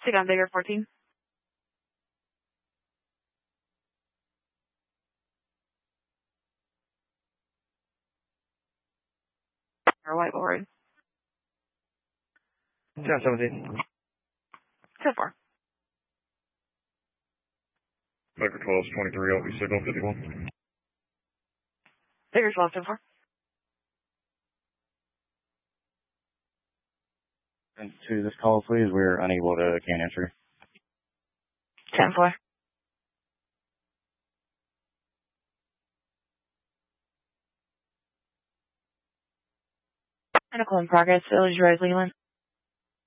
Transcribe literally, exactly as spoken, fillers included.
Take on Bigger fourteen. Or White Board. ten seventeen. ten four. Vector twelve twenty-three, L B signal fifty-one. Bigger twelve, ten four. To this call, please. We're unable to can answer. ten four. Medical in progress, Village Road, Leland.